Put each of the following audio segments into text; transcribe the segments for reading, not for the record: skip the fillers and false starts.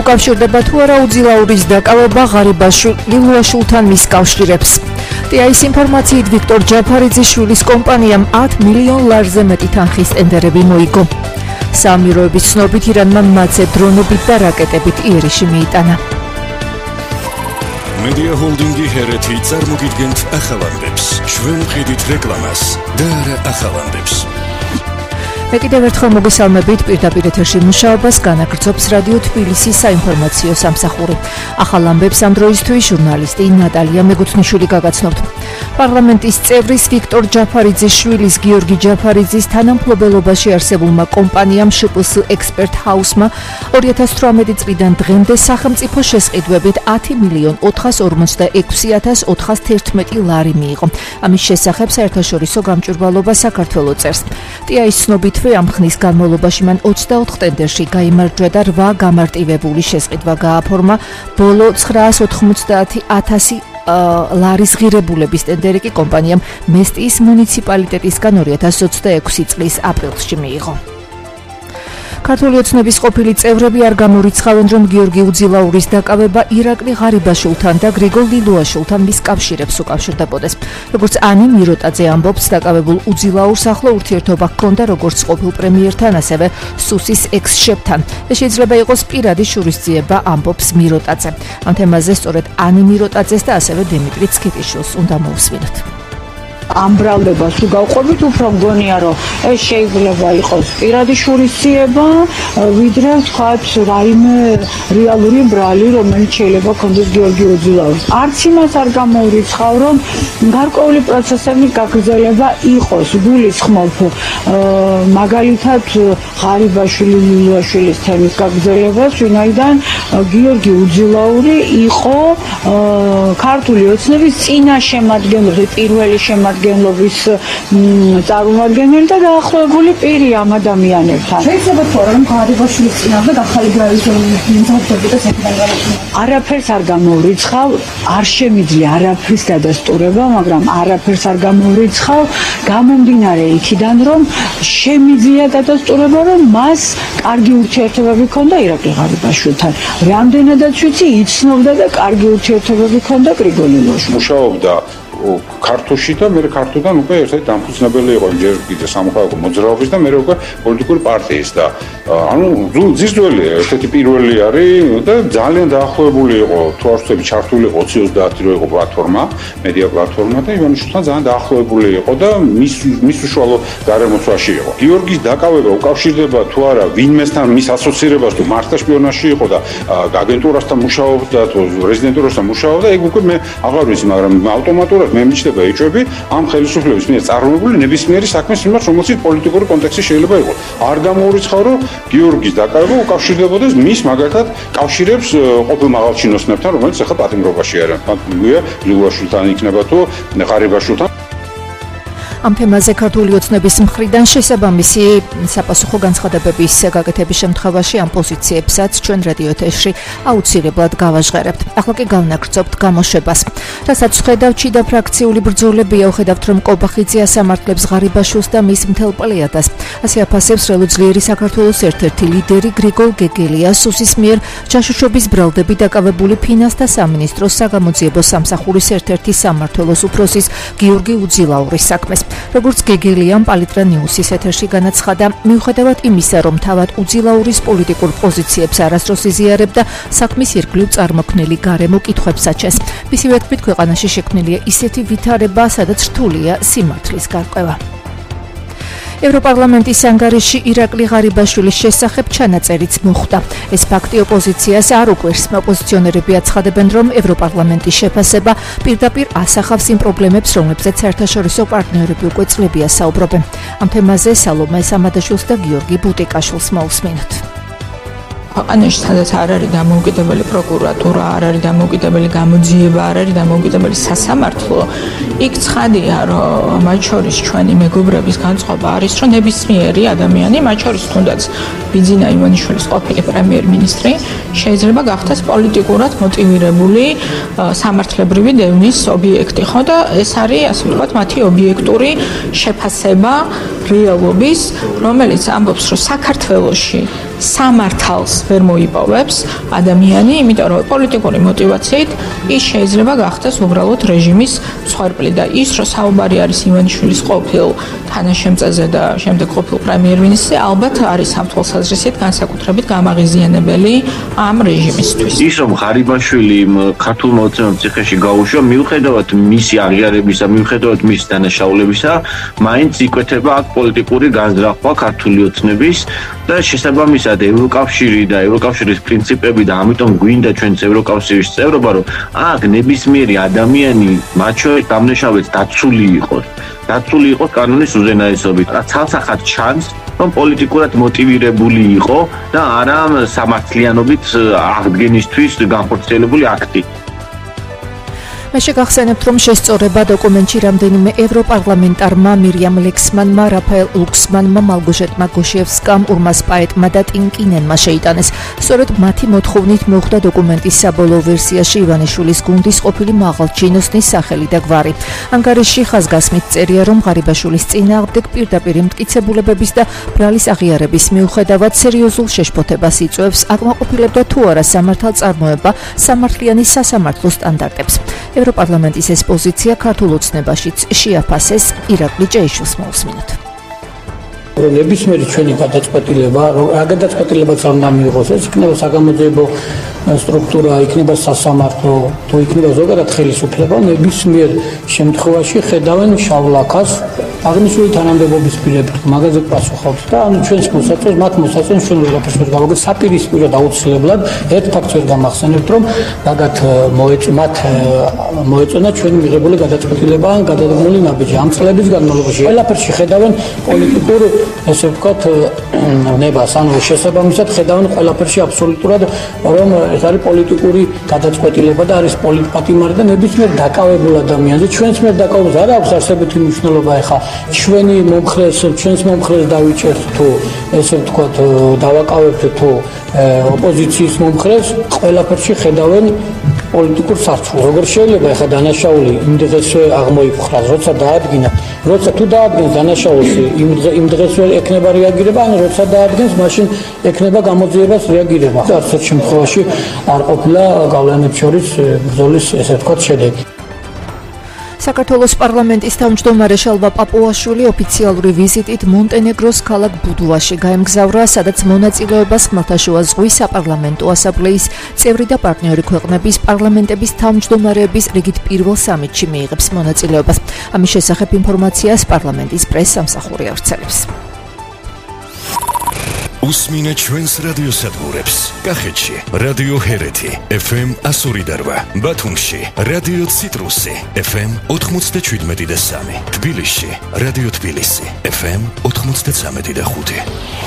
უკავშირდება თუ არა უძილაურის დაკავება ღარიბაშვილთან მის კავშირებს. TAIS ინფორმაციით ვიქტორ ჯაფარიძიშვილის კომპანიამ 10 მილიონ ლარზე მეტი თანხის ტენდერები მოიგო. საამიროების ცნობით ირანმა მათზე დრონებით და რაკეტებით იერიში მიიტანა. Media Holding-ი ჰერეთი წარმოგიდგენთ ახალანდებს. ჩვენ ვხედით რეკლამას და არა ახალანდებს. მე კიდევ ერთხელ მოგესალმებით პირდაპირ ეთერში მუშაობას განაგრძობს რადიო თბილისის საინფორმაციო სამსახური. ახალ ამბებს ამ დროისთვის ჟურნალისტი ნატალია მეგუთნიშვილი გაგაცნობთ. პარლამენტის წევრის ვიქტორ ჯაფარიძიშვილის გიორგი ჯაფარიძის თანამფლობელობაში არსებულმა კომპანიამ შპს ექსპერტ ჰაუსმა 2018 წლიდან დღემდე სახელმწიფო შესყიდვებით 10 მილიონ 426,411 ლარი მიიღო. ამის შესახებ საერთაშორისო გამჭვირვალობა საქართველოს წერს. TAIS ცნობით ამ ხნის განმავლობაში მან 24 ტენდერში გაიმარჯვა და 8 გამარტივებული შესყიდვა გააფორმა. ბოლო 990,000 ლარის ღირებულების ტენდერი კი კომპანიამ მესტიის მუნიციპალიტეტისგან 2026 წლის აპრილში მიიღო. ქართული ოცნების ყოფილი წევრები არ გამორიცხავენ, რომ გიორგი უძილაურის დაკავება ირაკლი ღარიბაშვილთან და გრიგოლ ლილუაშვილთან მის კავშირებს უკავშირდებოდეს. როგორც ანი მიროტაძე ამბობს, დაკავებულ უძილაურს ახლო ურთიერთობა ჰქონდა როგორც ყოფილ პრემიერთან, ასევე სუსის ექს-შეფთან. შეიძლება იყოს პირადი შურისძიება, ამბობს მიროტაძე. ამ თემაზე სწორედ ანი მიროტაძეს და ასევე დიმიტრი ცქიტიშვილს უნდა მოусმინოთ. ამ ბრალდებას თუ გავყვებით, უფრო მგონია, რომ ეს შეიძლება იყოს პირადი შურისძიება, ვიდრე ვთქვათ რაიმე რეალური ბრალი, რომელიც შეიძლება ქონდეს გიორგი უძილაურს. არც იმას არ გამოურიცხავ, რომ გარკვეული პროცესების გაგრძელება იყოს. გულისხმობ მაგალითად ღარიბაშვილი ლილუაშვილის თემის გაგრძელებას, ვინაიდან გიორგი უძილაური იყო ქართული ოცნების წინა შემადგენლობი, პირველი შემადგენლობის წარმომადგენელი და დაახლოებული პირი ამ ადამიანებთან. შეიძლება თუ არა ღარიბაშვილის წინააღმდეგ ახალი გამარჯვება არაფერს არ გამოურიცხავ, არ შემიძლია არაფრის დადასტურება, მაგრამ არაფერს არ გამოურიცხავ, გამომდინარე იქიდან, რომ შემიძლია დადასტურება, რომ მას კარგი ურთიერთობები ჰქონდა ირაკლი ღარიბაშვილთან. რამდენადაც ვიცი, იცნობდა და კარგი ურთიერთობები ჰქონდა გრიგოლ ლილუაშვილთან. მუშაობდა ქართულში და მე ქართულთან უკვე ერთ-ერთი დამფუძნებელი იყო ჯერ კიდე სამოქალაქო მოძრაობის და მე უკვე პოლიტიკური პარტიის და ანუ ზიზველი ერთ-ერთი პირველი არის და ძალიან დაახლოებული იყო თუ არ ვცდები ჩართული იყო 2030 რო იყო პლატფორმა, მედია პლატფორმა და ივანიშვილთან ძალიან დაახლოებული იყო და მის უშუალო გარემოცვაში იყო. გიორგის დაკავება უკავშირდება თუ არა ვინმესთან მის ასოცირებას თუ მართლა შპიონაჟში იყო და აგენტურასთან მუშაობდა თუ რეზიდენტურასთან მუშაობდა, ეგ უკვე მე აღარ ვიცი, მაგრამ ავტომატურად მე მიჩნდება ეჭვები ამ ხელისუფლების მიერ წარმოებული ნებისმიერი საქმის მიმართ, რომელსაც პოლიტიკური კონტექსტი შეიძლება იყოს. არ გამოურიცხავ, რომ გიორგის დაკავება უკავშირდებოდეს მის მაგალითად კავშირებს ყოფილ მაღალჩინოსნებთან, რომელიც ახლა პატიმრობაში არიან. მგონია ლილუაშვილთან იქნება თუ ღარიბაშვილთან. ამ თემაზე ქართული ოცნების მხრიდან შესაბამისი საპასუხო განცხადებების გაკეთების შემთხვევაში ამ პოზიციებსაც ჩვენ რადიო ეთერში აუცილებლად გავაჟღერებთ. ახლა კი განაგრძობთ გამოშვებას. რასაც ვხედავთ, შიდა ფრაქციული ბრძოლებია, ვხედავთ, რომ კობახიძე ასამართლებს ღარიბაშვილს და მის მთელ პლეადას. ასე აფასებს რელუძლიერი საქართველოს ერთ-ერთი ლიდერი გრიგოლ გეგელია სუსის მიერ ჯაშუშობის ბრალდები დაკავებული ფინანსთა სამინისტროს საგამოძიებო სამსახურის ერთ-ერთი სამმართველოს უფროსის გიორგი უძილაურის საქმეს. როგორც გეგელიამ პალიტრა ნიუსის ეთერში განაცხადა, მიუხედავად იმისა, რომ თავად უძილაურის პოლიტიკურ პოზიციებს არასდროს იზიარებდა, საქმის ირგვლივ წარმოქმნილი გარემო კითხვებს აჩენს. მისივე თქმით, ქვეყანაში შექმნილია ისეთი ვითარება, სადაც რთულია სიმართლის გარკვევა. ევროპარლამენტის ანგარიში ირაკლი ღარიბაშვილის შესახებ ჩანაწერიც მოხვდა. ეს ფაქტი ოპოზიციას არ უკვირს. ოპოზიციონერები აცხადებენ, რომ ევროპარლამენტის შეფასება პირდაპირ ასახავს იმ პრობლემებს, რომლებზეც საერთაშორისო პარტნიორები უკვე წლებია საუბრობენ. ამ თემაზე სალომე სამადაშვილს და გიორგი ბუტიკაშვილს მოусმინოთ. ქვეყანაში სადაც არ არის დამოუკიდებელი პროკურატურა, არ არის დამოუკიდებელი გამოძიება, არ არის დამოუკიდებელი სასამართლო, იქ ცხადია, რომ მათ შორის ჩვენი მეგობრების განწყობა არის, რომ ნებისმიერი ადამიანი, მათ შორის თუნდაც ბიძინა ივანიშვილის ყოფილი პრემიერ-მინისტრი, შეიძლება გახდეს პოლიტიკურად მოტივირებული სამართლებრივი დევნის ობიექტი, ხო და ეს არის, ასე ვთქვათ, მათი ობიექტური შეფასება რეალობის, რომელიც ამბობს, რომ საქართველოში სამართალს ვერ მოიპოვებს ადამიანი, იმიტომ რომ პოლიტიკური მოტივაციით ის შეიძლება გახდეს უბრალოდ რეჟიმის მსხვერპლი და ის რომ საუბარი არის ივანიშვილის ყოფილ თანაშემწეზე და შემდეგ ყოფილ პრემიერ-მინისტრზე, ალბათ არის ამ თვალსაზრისით განსაკუთრებით გამაღიზიანებელი ამ რეჟიმისთვის. ის რომ ღარიბაშვილი ქართულ მოცემულ ციხეში გაუშვა, მიუხედავად მისი აღიარებისა, მიუხედავად მისი დანაშაულებისა, მაინც იკვეთება აქ პოლიტიკური განზრახვა ქართული ოცნების და შესაბამისად ევროკავშირი და ევროკავშირის პრინციპები და ამიტომ გვინდა ჩვენც ევროკავშირის წევრობა, რომ აქ ნებისმიერი ადამიანი, მათ შორის დამნაშავეც დაცული იყოს კანონის უზენაესობით. ცალსახად ჩანს, რომ პოლიტიკურად მოტივირებული იყო და არა სამართლიანობით აღდგენისთვის განხორციელებული აქტი. მე შეგახსენებთ, რომ შესწორება დოკუმენტში რამდენიმე ევროპარლამენტარმა მირიამ ლექსმანმა, რაფაელ ლუქსმანმა, მალგოჟეტმა გოშევსკამ, ურმას პაეტმა და ტინკინენმა შეიტანეს. სწორედ მათი მოთხოვნით მოხდა დოკუმენტის საბოლოო ვერსიაში ივანიშვილის გუნდის ყოფილი მაღალჩინოსნის სახელი და გვარი. ანგარიშში ხაზგასმით წერია, რომ ღარიბაშვილის წინააღმდეგ პირდაპირ მტკიცებულებების და ბრალის აღიარების მიუხედავად სერიოზულ შეშფოთებას იწვევს, აკმაყოფილებდა თუ არა სამართალწარმოება სამართლიანი სასამართლო სტანდარტებს. ევროპარლამენტის ეს პოზიცია ქართულ ოცნებაშიც შეაფასეს. ირაკლი ჭეიშვილს მოусმინოთ. რომ ნებისმიერი ჩვენი გადაწყვეტილება, რა გადაწყვეტილებაც არ უნდა მიიღოს, ეს იქნება საგამოძიებო სტრუქტურა, იქნება სასამართლო, თუ იქნება ზოგადად ხელისუფლება, ნებისმიერ შემთხვევაში ხედავენ შავლაქას აღნიშნული თანამდებობის პირებთან, მაგაზე პასუხობს და ანუ ჩვენს მოსაწვევს, მათ მოსაწვევს ჩვენ ყველაფერს ვერ გავაგებთ, საპირისპიროდ აუცილებლად ერთ ფაქტს ვერ გამახსენებთ, რომ მაგათ მოეწონა ჩვენი მიღებული გადაწყვეტილება ან გადადგმული ნაბიჯი. ამ წლების განმავლობაში ყველაფერში ხედავენ პოლიტიკურ, ესე ვთქვათ, ნებას, ანუ შესაბამისად ხედავენ ყველაფერში აბსოლუტურად, რომ ეს არის პოლიტიკური გადაწყვეტილება და არის პოლიტპატიმარი და ნებისმიერ დაკავებულ ადამიანზე ჩვენს მიერ დაკავებას არ აქვს არსებითი მნიშვნელობა. ეხლა ჩვენი ჩვენს მომხრეს დავიჭერთ თუ ესე ვთქვათ დავაკავებთ თუ ოპოზიციის მომხრეს, ყველაფერში ხედავენ პოლიტიკურ სარჩელს. როგორ შეიძლება ეხლა დანაშაული იმ დღესვე აღმოიფხრას, როცა დაადგინა, როცა თუ დაადგენს დანაშაულს, იმ დღესვე ექნება რეაგირება, ან როცა დაადგენს, მაშინ ექნება გამოძიებას რეაგირება. არცერთ შემთხვევაში არ ყოფილა გავლენებს შორის ბრძოლის, ესე ვთქვათ, შედეგი. საქართველოს პარლამენტის თავმჯდომარე შალვა პაპუაშვილი ოფიციალური ვიზიტით მონტენეგროს ქალაქ ბუდუაში გაემგზავრა, სადაც მონაწილეობას ხმელთაშუა ზღვის საპარლამენტო ასამბლეის წევრი და პარტნიორი ქვეყნების პარლამენტების თავმჯდომარეების რიგით პირველ სამიტში მიიღებს მონაწილეობას. ამის შესახებ ინფორმაციას პარლამენტის პრეს-სამსახური ავრცელებს. უსმინე ჩვენს რადიოსადგურებს. კახეთში რადიო ჰერეთი FM 102.8, ბათუმში რადიო ციტრუსი FM 97.3, თბილისში რადიო თბილისი FM 93.5.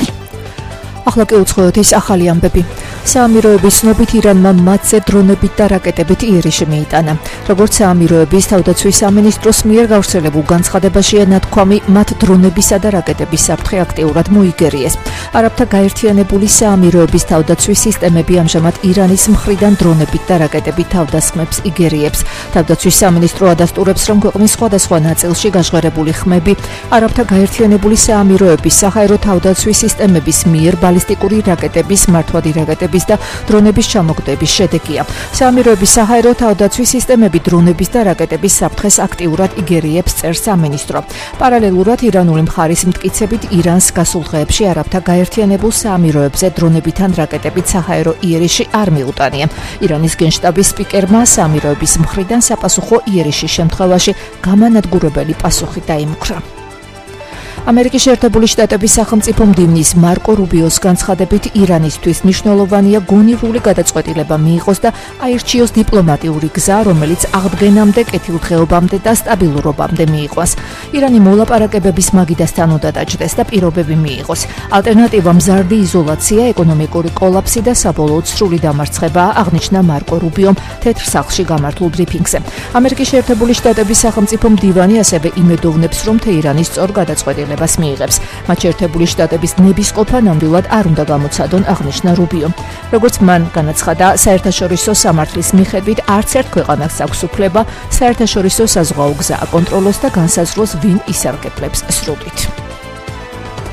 ახლა კი უცხოეთის ახალი ამბები. საამიროების ცნობით ირანმა მათზე დრონებით და რაკეტებით იერიში მიიტანა. როგორც საამიროების თავდაცვის სამინისტროს მიერ გავრცელებულ განცხადებაშია ნათქვამი, მათ დრონებისა და რაკეტების საფრთხე აქტიურად მოიგერიეს. არაბთა გაერთიანებული საამიროების თავდაცვის სისტემები ამჟამად ირანის მხრიდან დრონებით და რაკეტებით თავდასხმებს იგერიებს. თავდაცვის სამინისტრო ადასტურებს, რომ ქვეყნის სხვადასხვა ნაწილში გაჟღერებული ხმები არაბთა გაერთიანებული საამიროების საჰაერო თავდაცვის სისტემების მიერ ბალისტიკური რაკეტების, მართვადი რაკეტების და დრონების ჩამოგდების შედეგია. საამიროების საჰაერო თავდაცვის სისტემები დრონების და რაკეტების საფრთხეს აქტიურად იგერიებს, წერს სამინისტრო. პარალელურად ირანული მხარის მტკიცებით ირანს გასულ დღეებში არაბთა გაერთიანებულ საამიროებზე დრონებით ან რაკეტებით საჰაერო იერიში არ მიუტანია. ირანის გენშტაბის სპიკერმა საამიროების მხრიდან საპასუხო იერიშის შემთხვევაში გამანადგურებელი პასუხი დაიმუქრა. ამერიკის შეერთებული შტატების სახელმწიფო მდივნის მარკო რუბიოს განცხადებით ირანისთვის მნიშვნელოვანია გონივრული გადაწყვეტილება მიიღოს და აირჩიოს დიპლომატიური გზა, რომელიც აღდგენამდე, კეთილდღეობამდე და სტაბილურობამდე მიიყვას. ირანი მოლაპარაკებების მაგიდასთან უნდა დაჯდეს და პირობები მიიღოს. ალტერნატივა მზარდი იზოლაცია, ეკონომიკური კოლაფსი და საბოლოოდ სრული დამარცხებაა, აღნიშნა მარკო რუბიომ თეთრ სახლში გამართულ ბრიფინგზე. ამერიკის შეერთებული შტატების სახელმწიფო მდივანი ასევე იმედოვნებს, რომ თეირანის სწორ გადაწყვეტილებას მიიღებს. მათ შეერთებული შტატების ნებისყოფა ნამდვილად არ უნდა გამოცადონ, აღნიშნა რუბიო. როგორც მან განაცხადა, საერთაშორისო სამართლის მიხედვით არც ერთ ქვეყანას აქვს უფლება საერთაშორისო საზღვაო გზა აკონტროლოს და განსაზღვროს, ვინ ისარგებლებს სრულად.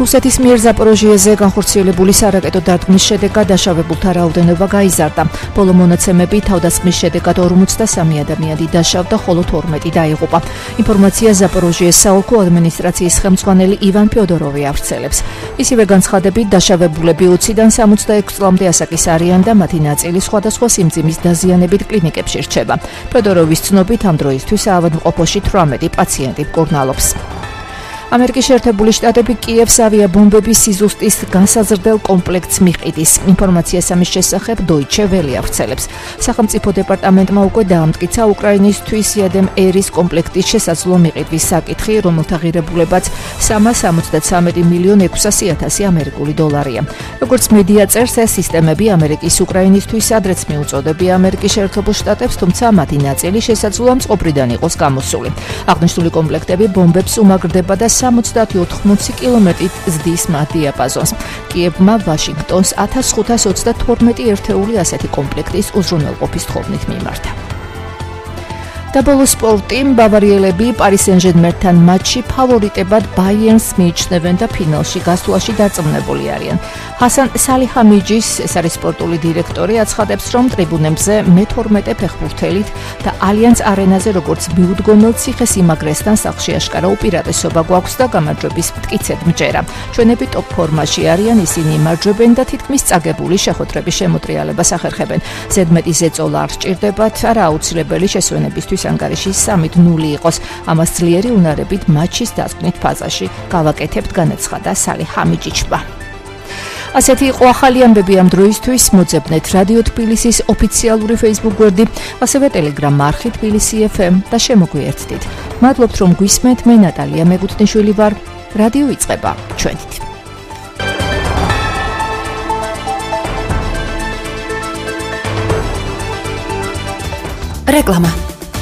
რუსეთის მიერ ზაპოროჟიეზე განხორციელებული სარაკეტო დარტყმის შედეგად დაშავებულთა რაოდენობა გაიზარდა. ბოლო მონაცემები თავდასხმის შედეგად 53 ადამიანი დაშავდა, ხოლო 12 დაიღუპა. ინფორმაცია ზაპოროჟიეს საოლქო ადმინისტრაციის ხელმძღვანელი ივან ფიოდოროვი ავრცელებს. ისივე განცხადებით, დაშავებულები 20-დან 66 წლამდე ასაკის არიან და მათი ნაწილი სხვადასხვა სიმძიმის დაზიანებით კლინიკებში რჩება. ფიოდოროვის ცნობით, ამ დროისთვის ავადმყოფოში 18 პაციენტი მკურნალობს. ამერიკის შეერთებული შტატები კიევს ავიაბომბების სიზუსტის განსაზრდელ კომპლექტს მიყიდის. ინფორმაციას ამის შესახებ Deutsche Welle ავრცელებს. სახელმწიფო დეპარტამენტმა უკვე დაამტკიცა უკრაინისთვის იადემ ერის კომპლექტის შესაძლო მიყიდვის საკითხი, რომელთა ღირებულებაც 373 მილიონ 600.000 ამერიკული დოლარია. როგორც მედია წერს, ეს სისტემები ამერიკის უკრაინისთვის ადრეც მიუწოდებია ამერიკის შეერთებულ შტატებს, თუმცა მათი ნაწილი შესაძლოა მწყობრიდან იყოს გამოსული. აღნიშნული კომპლექტები ბომბებს უმაგრდება და 70-80 კილომეტრით ზრდის მათ დიაპაზონს. კიევმა ვაშინგტონს 1532 ერთეული ასეთი კომპლექტის უზრუნველყოფის თხოვნით მიმართა. დაბოლო სპორტი, ბავარიელები პარის სენ-ჟერმენთან მატჩში ფავორიტებად ბაიერნს მიიჩნევენ და ფინალში გასვლაში დარწმუნებული არიან. ჰასან სალიხამიჯის, ეს არის სპორტული დირექტორი, აცხადებს, რომ ტრიბუნებზე მე-12 ფეხბურთელით და ალიანს არენაზე როგორც მიუდგომელ ციხესიმაგრესთან სახლში აშკარა უპირატესობა გვაქვს და გამარჯვების მტკიცედ მჯერა. ჩვენები ტოპ ფორმაში არიან, ისინი იმარჯვებენ და თითქმის წაგებული შეხვედრების შემოტრიალებას ახერხებენ. ზედმეტი ზეწოლა არ სჭირდებათ, არა აუცილებელი შესვენებისთვის ანგარიში 3-0 იყოს. ამას ძლიერი უნარებით მატჩის დასკვნით ფაზაში გავაკეთებთ, განაცხადა სალიხამიჯიჩმა. ასეთი იყო ახალი ამბები ამ დროისთვის. მოძებნეთ რადიო თბილისის ოფიციალური Facebook გვერდი, ასევე Telegram არხი თბილისი FM და შემოგვიერთდით. მადლობთ, რომ გვისმენთ. მე ნატალია მეგუთნიშვილი ვარ. რადიო იწყება ჩვენით. რეკლამა.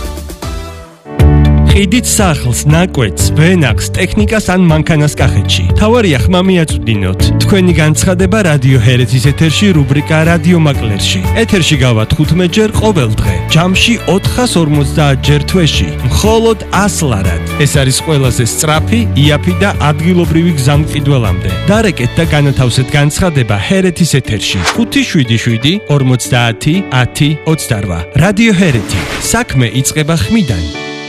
ყიდით სახლს, ნაკვეთს, ვენახს, ტექნიკას ან მანქანას კახეთში. თავარია ხმა მიაწვდინოთ. თქვენი განცხადება რადიო ჰერეთის ეთერში რუბრიკა რადიო მაკლერში. ეთერში გავართ 15 ჯერ ყოველ დღე. ჯამში 450 ჯერ თვეში. მხოლოდ 100 ლარად. ეს არის ყველაზე სწრაფი, იაფი და ადგილობრივი გზა მყიდველამდე. დარეკეთ და განათავსეთ განცხადება ჰერეთის ეთერში. 577 50 10 28. რადიო ჰერეთი. საქმე იწყება ხმიდან.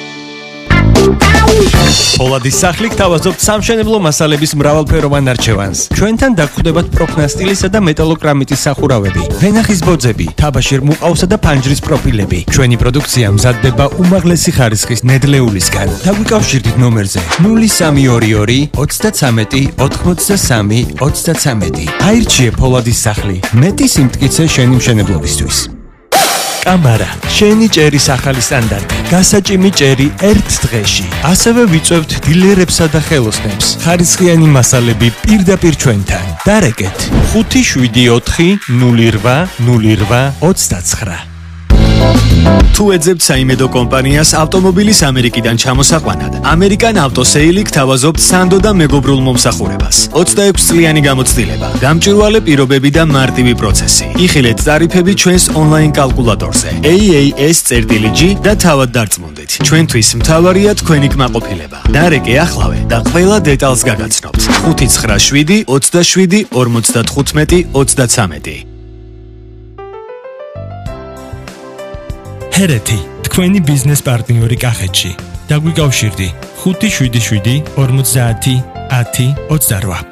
Poladi სახლი გთავაზობთ სამშენებლო მასალების მრავალფეროვან არჩევანს. ჩვენთან დაგხვდებათ პროფნასტილისა და მეტალოკრამიტის სახურავები, ვენახის ბოძები, თაბაშირ მუყაოსა და ფანჯრის პროფილები. ჩვენი პროდუქცია მზადდება უმაღლესი ხარისხის ნედლეულისგან. დაგვიკავშირდით ნომერზე 0322 33 83 33. აირჩიე Polaდის სახლი. მეტი სიმტკიცე შენი მშენებლობისთვის. კამარა, შენი ჭერის ახალი სტანდარტი, გასაჭიმი ჭერი ერთ დღეში. ასევე ვიწევთ დილერებსა და ხელოსნებს. ხარისხიანი მასალები პირდაპირ ჩვენთან. დარეკეთ 574 08 08 29. თუ ეძებთ საიმედო კომპანიას ავტომობილის ამერიკიდან ჩამოსაყვანად, ამერიკან ავტოსეილი გთავაზობთ სანდო და მეგობრულ მომსახურებას. 26 წლიანი გამოცდილება, გამჭვირვალე პირობები და მარტივი პროცესი. იხილეთ ტარიფები ჩვენს ონლაინ კალკულატორზე. AAS.G და თავად დარწმუნდით. ჩვენთვის მთავარია თქვენი კმაყოფილება. დარეკე ახლავე და ყველა დეტალს გაგაცნობთ. 597 27 55 33. ჰერეთი, თქვენი ბიზნეს პარტნიორი კახეთში. დაგვიკავშირდი 577 50 10 28.